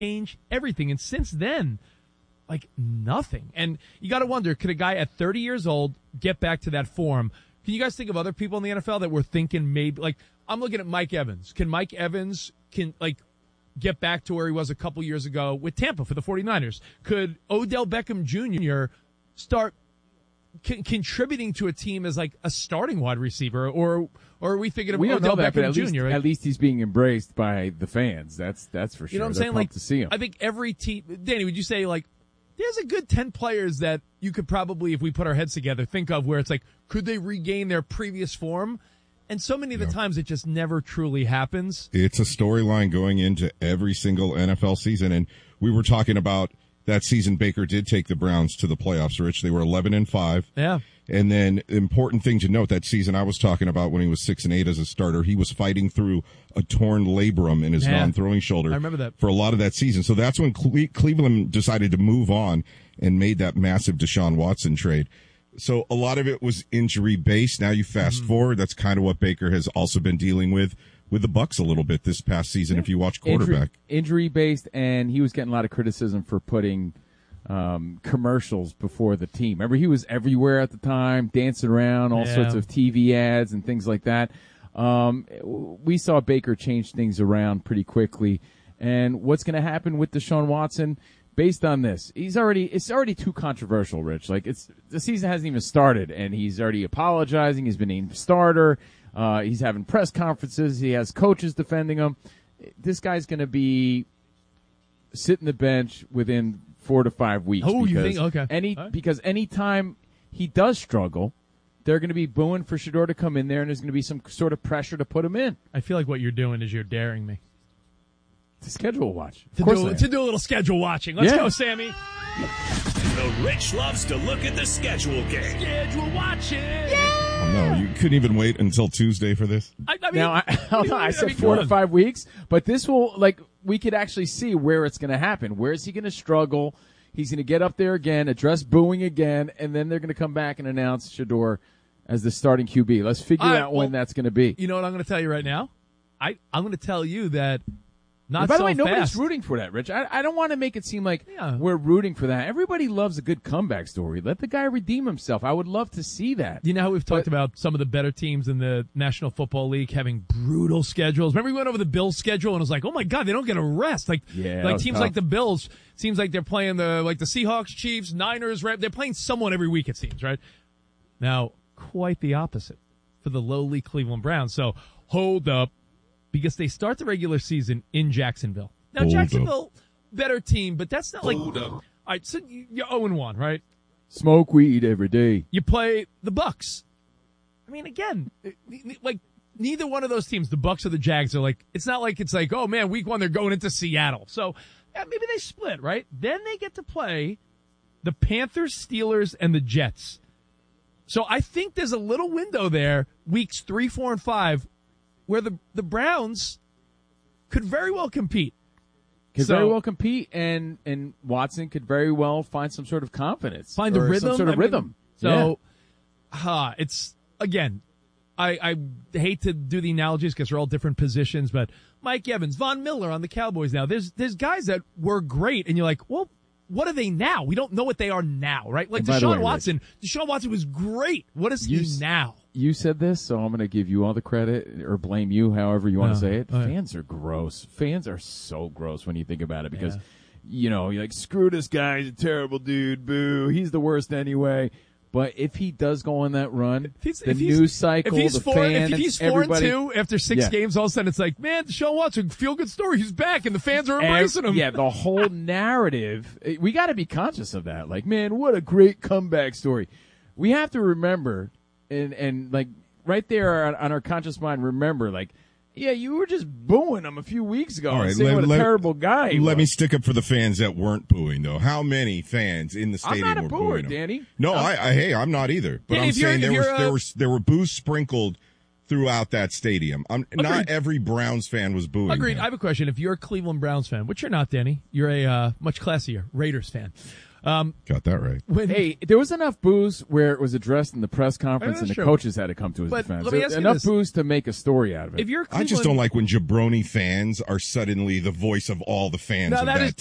change everything. And since then, like nothing. And you got to wonder, could a guy at 30 years old get back to that form? Can you guys think of other people in the NFL that were thinking maybe, like, I'm looking at Mike Evans. Can Mike Evans get back to where he was a couple years ago with Tampa for the 49ers? Could Odell Beckham Jr. start contributing to a team as like a starting wide receiver, or are we thinking of Odell Beckham Jr.? At least he's being embraced by the fans. That's for sure. You know what I'm They're saying? pumped Like, to see him. I think every team, Danny, would you say like there's a good 10 players that you could probably, if we put our heads together, think of where it's like, could they regain their previous form? And so many of the times it just never truly happens. It's a storyline going into every single NFL season. And we were talking about that season Baker did take the Browns to the playoffs, Rich. They were 11-5. Yeah. And then important thing to note, that season I was talking about when he was 6-8 as a starter, he was fighting through a torn labrum in his non-throwing shoulder. I remember that. For a lot of that season. So that's when Cleveland decided to move on and made that massive Deshaun Watson trade. So a lot of it was injury-based. Now you fast forward, that's kind of what Baker has also been dealing with the Bucs a little bit this past season, if you watch quarterback. Injury-based, and he was getting a lot of criticism for putting commercials before the team. Remember, he was everywhere at the time, dancing around, all sorts of TV ads and things like that. We saw Baker change things around pretty quickly. And what's going to happen with Deshaun Watson? Based on this, it's already too controversial, Rich. Like, the season hasn't even started, and he's already apologizing. He's been named starter. He's having press conferences. He has coaches defending him. This guy's going to be sitting the bench within 4 to 5 weeks. Oh, you think? Okay. Because anytime he does struggle, they're going to be booing for Shedeur to come in there, and there's going to be some sort of pressure to put him in. I feel like what you're doing is you're daring me. To schedule watch. To do a little schedule watching. Let's go, Sammy. The Rich loves to look at the schedule game. Schedule watching. Yeah. Oh, no, you couldn't even wait until Tuesday for this? I mean, I said 4 to 5 weeks, but this will, we could actually see where it's going to happen. Where is he going to struggle? He's going to get up there again, address booing again, and then they're going to come back and announce Shedeur as the starting QB. Let's figure out when that's going to be. You know what I'm going to tell you right now? I'm going to tell you that not by so the way, nobody's fast. rooting for that, Rich. I don't want to make it seem like we're rooting for that. Everybody loves a good comeback story. Let the guy redeem himself. I would love to see that. You know how we've talked about some of the better teams in the National Football League having brutal schedules? Remember we went over the Bills schedule and it was like, oh my God, they don't get a rest. Like teams tough. like the Bills, seems like they're playing the Seahawks, Chiefs, Niners, they're playing someone every week, it seems, right? Now, quite the opposite for the lowly Cleveland Browns. So hold up, because they start the regular season in Jacksonville. Now, Jacksonville, better team, but that's not All right, so you're 0-1, right? Smoke weed every day. You play the Bucs. I mean, again, like, neither one of those teams, the Bucs or the Jags, are like, it's not like it's like, oh man, week 1 they're going into Seattle. So, maybe they split, right? Then they get to play the Panthers, Steelers, and the Jets. So I think there's a little window there, weeks 3, 4, and 5, where the Browns could very well compete. And Watson could very well find some sort of confidence. Find a rhythm. Some sort of rhythm. So, it's, again, I hate to do the analogies because they're all different positions, but Mike Evans, Von Miller on the Cowboys now. There's guys that were great, and you're like, well, what are they now? We don't know what they are now, right? Like Deshaun Watson. Deshaun Watson was great. What is he now? You said this, so I'm going to give you all the credit or blame you, however you want to say it. Fans are gross. Fans are so gross when you think about it because, you're like, screw this guy. He's a terrible dude. Boo. He's the worst anyway. But if he does go on that run, the news cycle, if he's 4-2 after 6 games, all of a sudden it's like, man, Deshaun Watson, feel good story. He's back, and the fans are embracing him. Yeah, the whole narrative, we got to be conscious of that. Like, man, what a great comeback story. We have to remember, and like right there on our conscious mind, remember, like, yeah, you were just booing him a few weeks ago and saying what a terrible guy he was. Let me stick up for the fans that weren't booing, though. How many fans in the stadium were booing him? I'm not a booer, Danny. No, I'm not either. But Danny, I'm saying there were boos sprinkled throughout that stadium. Not every Browns fan was booing Agreed. him. I have a question. If you're a Cleveland Browns fan, which you're not, Danny, you're a much classier Raiders fan. Got that right. Hey, there was enough booze where it was addressed in the press conference, and the coaches had to come to his defense. Let me ask you enough this. booze to make a story out of it. If you're I just don't like when jabroni fans are suddenly the voice of all the fans of that that is